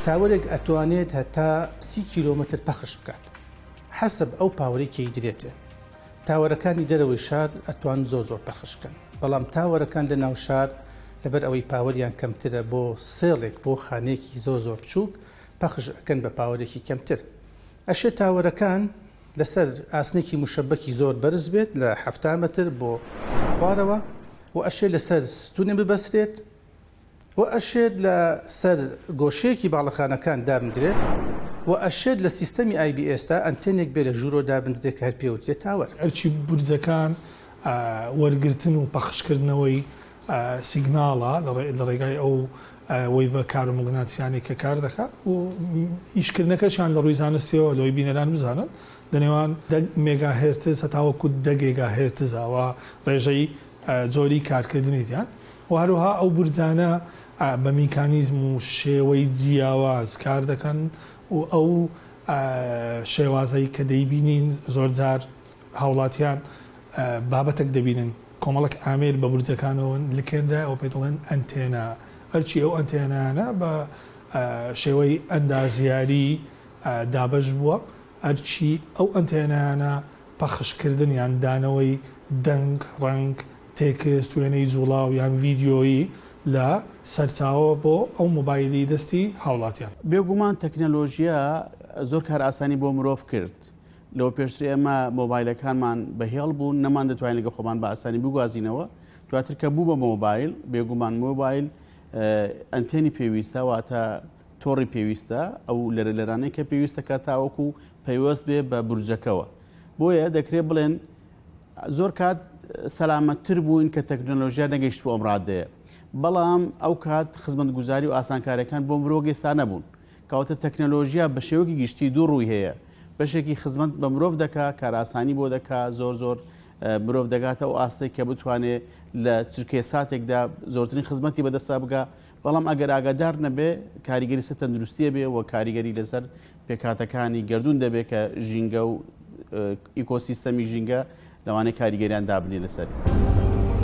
تاوەرێک ئەتوانێت هەتا 30 کیلۆمتر پەخش بکات حەسب ئەو پاوەڕێکی درێتێ. تاوەرەکانی دەرەوەی شار ئەتوان زۆر پەخشکەن، بەڵام تاوەرەکان لە ناو شار لەبەر ئەوەی پاوەریان کەمترە بۆ سێڵێک بۆ خانەیەکی زۆر بچووک پەخش ئەکەن بە پاوەرێکی کەمتر. ئەشێ تاوەرەکان لەسەر ئاسنێکی مشەبەکی زۆر بەرز بێت لە 7 متر بۆ خوارەوە و ئەشێ لەسەر ستونێ ببەسرێت و ئەشێت لە سەر گۆشەیەکی باڵەخانەکان دابدرێت و ئەشێت لە سیستەمی IBS تا ئەنتێنێک بێ لە ژوورۆ دابدرێت کە هەر پێوترێت تاوەر. هەرچی بورجەکان وەرگرتن و پەخشکردنەوەی سیگناڵە لە ڕێگای ئەو وەیڤە کارمەڵگەناتیانی کە کار دەکات و ئیشکردنەکەشان لە ڕووی زانستیەوە لەوەی بینەران بزانن لەنێوان 10 مێگاهێرتز هەتاوەکو 10 گیگاهێرتزەوە ڕێژەی جۆری کارکردنیتیان و هەروەها ئەو بورجانە بە میکانیزم و شێوەی جیاواز کار دەکەن و ئەو شێوازەی کە دەیبینین زۆر جار هاوڵاتیان بابەتێک دەبینن کۆمەڵک ئامێر بە بورجەکانەوە لکێنرا ئەو پێ دەڵێن ئەنتێنا. هەرچی ئەو ئەنتێنانە بە شێوەی ئەندازیاری دابەش بووە، هەرچی ئەو ئەنتێنانە پەخشکردن یان دانەوەی دەنگ ڕنگ تێکست وێنەی جوڵاو یان ڤیددیۆیی لە سەرچاوە بۆ ئەو مۆبایلی دەستی هاوڵاتیان. بێگومان تەکنەلۆژیە زۆر کار ئاسانی بۆ مرۆڤ کرد. لەوە پێشتر ئێمە مۆبایلەکانمان بەهێڵ بوون نەمان دەتوانین لەگە خۆمان بە ئاسانی بگوازینەوە، دواتر کە بوو بە مۆبایل بێگومان مۆبایل ئەنتێنی پێویستە واتە تۆڕی پێویستە ئەو لەرانەی کە پێویستە کە تاوەکو پەیوەست بێ بە بورجەکەوە. بۆیە دەکرێت بڵێن زۆر کات سەلامەتتر بووین کە تەکنۆلۆژیا نەگەیشت بۆ ئەم ڕادەیە، بەڵام ئەو کات خزمەتگوزاری و ئاسانکاریەکان بۆ مرۆڤ گەێستا نەبوون. کەواتە تەکنۆلۆژیا بە شێوەیەکی گشتی دوو ڕووی هەیە، بەشێکی خزمەت بە مرۆڤ دەکا کاراسانی بۆ دەکا زۆر مرۆڤ دەگاتە و ئاستەی کە بتوانێت لە چرکێ ساتێکدا زۆرترین خزمەتی بەدەستا بگا، بەڵام ئەگەر ئاگادار نەبێ کاریگەری سە تەندروستیە بێ و کاریگەری لەسەر پێکاتەکانی گردون دەبێت کە ژینگە و ئیکۆسیستەمی ژینگە لەوانەیە کاریگەریان دابنێ لەسەر.